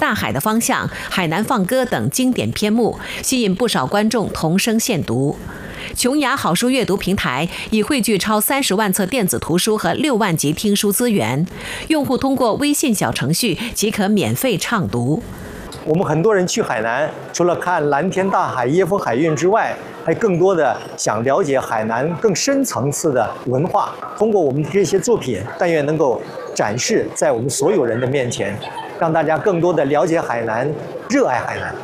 大海的方向、海南放歌等经典篇目，吸引不少观众同声献读。琼雅好书阅读平台已汇聚超30万册电子图书和6万集听书资源，用户通过微信小程序即可免费畅读。 我们很多人去海南，除了看蓝天大海、椰风海韵之外，还更多的想了解海南更深层次的文化。通过我们这些作品，但愿能够展示在我们所有人的面前，让大家更多的了解海南，热爱海南。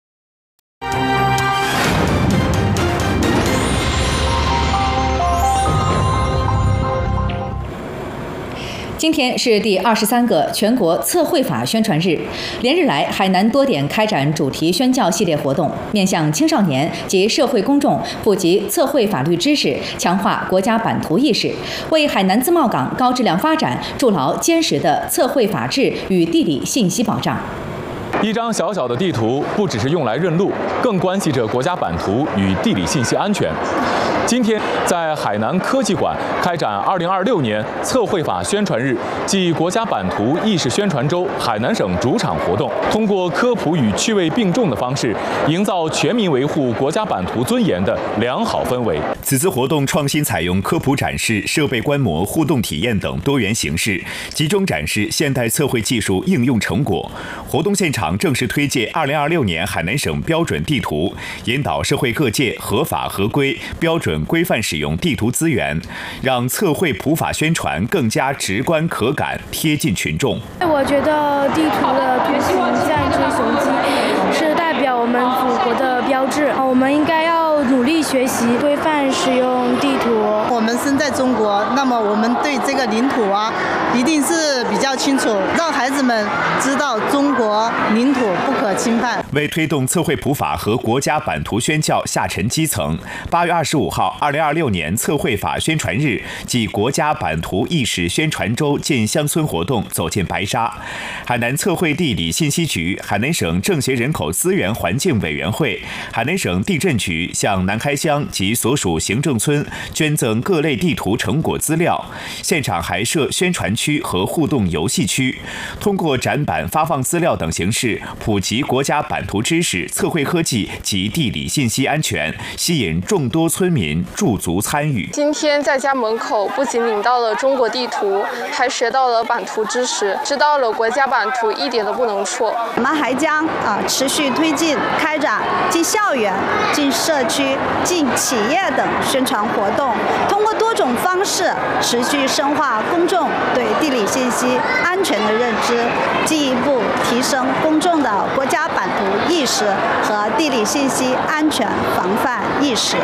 今天是第23个全国测绘法宣传日，连日来，海南多点开展主题宣教系列活动，面向青少年及社会公众普及测绘法律知识，强化国家版图意识，为海南自贸港高质量发展筑牢坚实的测绘法治与地理信息保障。 一张小小的地图不只是用来认路，更关系着国家版图与地理信息安全。今天在海南科技馆开展2026年测绘法宣传日暨国家版图意识宣传周海南省主场活动，通过科普与趣味并重的方式，营造全民维护国家版图尊严的良好氛围。 此次活动创新采用科普展示、设备观摩、互动体验等多元形式，集中展示现代测绘技术应用成果。活动现场正式推介2026年海南省标准地图，引导社会各界合法合规、标准规范使用地图资源，让测绘普法宣传更加直观可感、贴近群众。 我觉得地图的图形像一只雄鸡，是代表我们祖国的标志。我们应该要努力学习规范使用地图。 我们身在中国，那么我们对这个领土一定是比较清楚，让孩子们知道中国领土不可侵犯。 为推动测绘普法和国家版图宣教下沉基层，8月25号2026年测绘法宣传日暨国家版图意识宣传周进乡村活动走进白沙。海南测绘地理信息局、海南省政协人口资源环境委员会、海南省地震局向南开乡及所属行政村捐赠各类地图成果资料，现场还设宣传区和互动游戏区，通过展板、发放资料等形式普及国家版图知识、测绘科技及地理信息安全，吸引众多村民驻足参与。 今天在家门口不仅领到了中国地图，还学到了版图知识，知道了国家版图一点都不能错。 我们还将持续推进开展进校园、进社区、进企业等宣传活动，通过多种方式持续深化公众对地理信息安全的认知，进一步提升公众的国家版图意识和地理信息安全防范意识。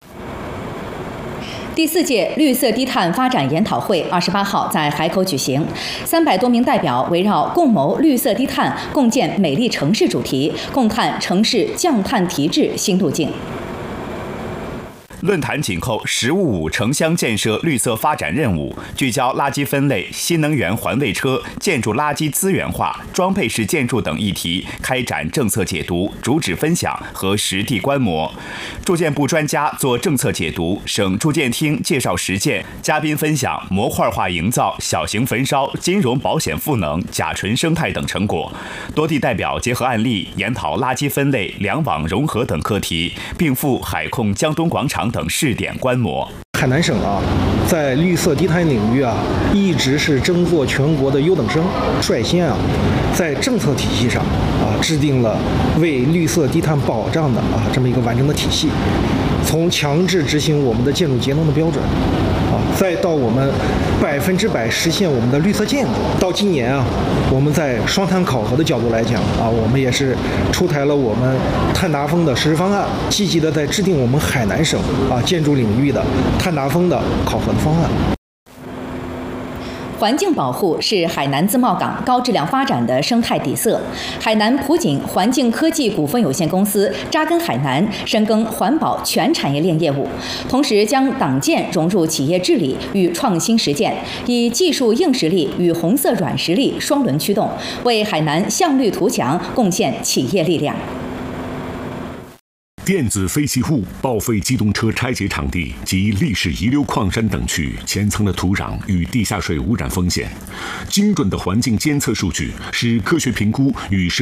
第4届绿色低碳发展研讨会28号在海口举行，300多名代表围绕共谋绿色低碳、共建美丽城市主题，共探城市降碳提质新路径。 论坛紧扣“十五五”城乡建设绿色发展任务，聚焦垃圾分类、新能源环卫车、建筑垃圾资源化、装配式建筑等议题，开展政策解读、主旨分享和实地观摩。住建部专家做政策解读，省住建厅介绍实践，嘉宾分享模块化营造、小型焚烧、金融保险赋能、甲醇生态等成果。多地代表结合案例，研讨垃圾分类、两网融合等课题，并赴海控江东广场等试点观摩。 海南省在绿色低碳领域一直是争做全国的优等生，率先在政策体系上制定了为绿色低碳保障的这么一个完整的体系，从强制执行我们的建筑节能的标准再到我们100%实现我们的绿色建筑，到今年我们在双碳考核的角度来讲我们也是出台了我们碳达峰的实施方案，积极的在制定我们海南省建筑领域的碳达峰的考核的方案。 环境保护是海南自贸港高质量发展的生态底色。海南普景环境科技股份有限公司扎根海南，深耕环保全产业链业务，同时将党建融入企业治理与创新实践，以技术硬实力与红色软实力双轮驱动，为海南向绿图强贡献企业力量。 电子废弃物、报废机动车拆解场地及历史遗留矿山等区潜藏的土壤与地下水污染风险。精准的环境监测数据是科学评估与